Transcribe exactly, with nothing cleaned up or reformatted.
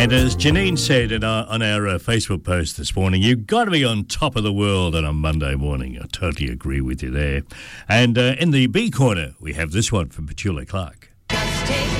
And as Janine said in our, on our uh, Facebook post this morning, you've got to be on top of the world on a Monday morning. I totally agree with you there. And uh, in the B corner, we have this one from Petula Clark.